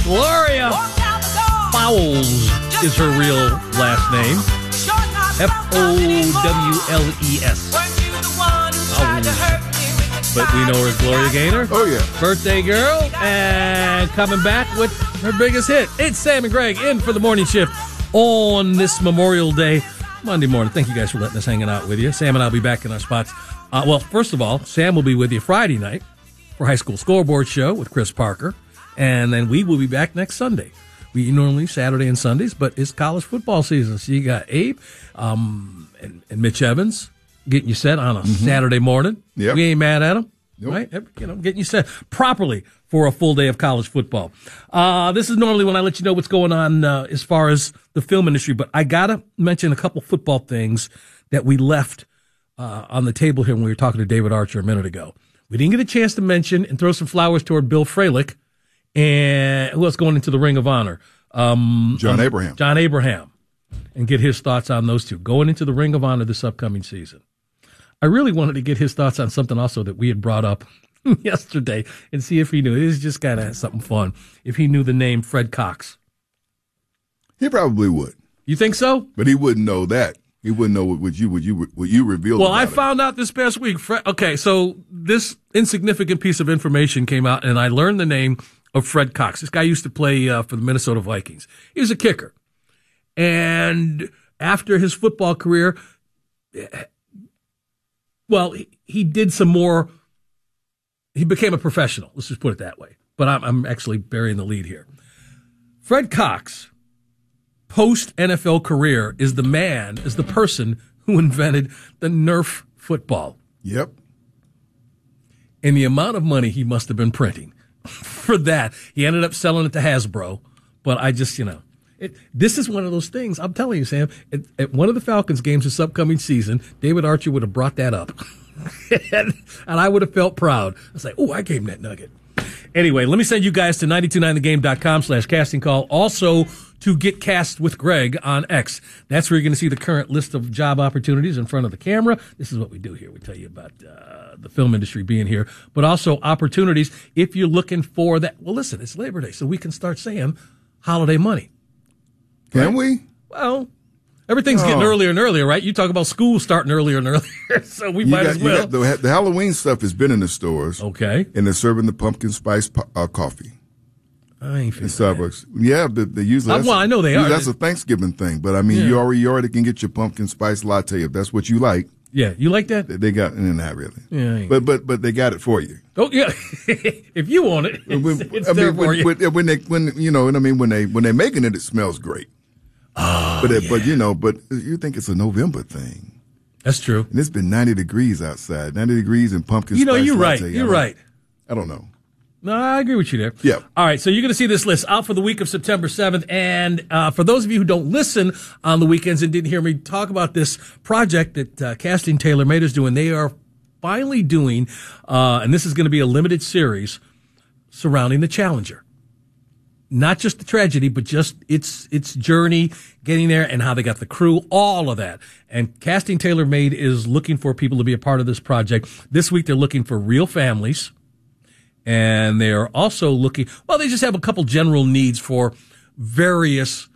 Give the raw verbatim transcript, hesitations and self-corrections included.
Gloria Fowles is her real last name. F O W L E S. But we know her as Gloria Gaynor. Oh, yeah. Birthday girl. And coming back with her biggest hit. It's Sam and Greg in for the morning shift on this Memorial Day, Monday morning. Thank you guys for letting us hanging out with you. Sam and I will be back in our spots. Uh, well, first of all, Sam will be with you Friday night for High School Scoreboard Show with Chris Parker. And then we will be back next Sunday. We normally Saturday and Sundays, but it's college football season. So you got Abe um, and, and Mitch Evans getting you set on a mm-hmm. Saturday morning. Yep. We ain't mad at them, nope. right? You know, getting you set properly for a full day of college football. Uh, this is normally when I let you know what's going on uh, as far as the film industry, but I got to mention a couple football things that we left uh, on the table here when we were talking to David Archer a minute ago. We didn't get a chance to mention and throw some flowers toward Bill Freilich and who else going into the Ring of Honor? Um, John um, Abraham. John Abraham. And get his thoughts on those two going into the Ring of Honor this upcoming season. I really wanted to get his thoughts on something also that we had brought up yesterday and see if he knew. It was just kind of something fun. If he knew the name Fred Cox. He probably would. You think so? But he wouldn't know that. He wouldn't know what, what you what you what you revealed. Well, about I it. found out this past week. Fred, okay, so this insignificant piece of information came out, and I learned the name of Fred Cox. This guy used to play uh, for the Minnesota Vikings. He was a kicker. And after his football career, well, he, he did some more. He became a professional. Let's just put it that way. But I'm, I'm actually burying the lead here. Fred Cox, post-N F L career, is the man, is the person who invented the Nerf football. Yep. And the amount of money he must have been printing for that. He ended up selling it to Hasbro. But I just, you know. It, this is one of those things. I'm telling you, Sam, at, at one of the Falcons games this upcoming season, David Archer would have brought that up. and, and I would have felt proud. I was like, oh, I gave him that nugget. Anyway, let me send you guys to nine two nine the game dot com slash casting call. Also, to get cast with Greg on X. That's where you're going to see the current list of job opportunities in front of the camera. This is what we do here. We tell you about uh, the film industry being here, but also opportunities if you're looking for that. Well, listen, it's Labor Day, so we can start saying holiday money. Can right? we? Well, everything's oh. getting earlier and earlier, right? You talk about school starting earlier and earlier, so we you might got, as well. The, the Halloween stuff has been in the stores. Okay. And they're serving the pumpkin spice uh, coffee. I ain't in feeling Starbucks. That. Yeah, they, they usually. Uh, well, I know they are. That's a Thanksgiving thing, but I mean, yeah. you already you already can get your pumpkin spice latte if that's what you like. Yeah, you like that? They got, not really. Yeah, but but but they got it for you. Oh yeah, if you want it, it's, when, it's I mean, there for when, you. When, when they when you know, and I mean, when they when they're making it, it smells great. Oh, but it, yeah. but you know, but you think it's a November thing. That's true. And it's been ninety degrees outside, ninety degrees and pumpkin. You know, spice you're right. latte. You're I right. I don't know. No, I agree with you there. Yeah. All right, so you're going to see this list out for the week of September seventh. And uh, for those of you who don't listen on the weekends and didn't hear me talk about this project that uh, Casting Tailor Made is doing, they are finally doing, uh, and this is going to be a limited series surrounding the Challenger. Not just the tragedy, but just its its journey getting there and how they got the crew, all of that. And Casting Tailor Made is looking for people to be a part of this project. This week they're looking for real families. And they're also looking, well, they just have a couple general needs for various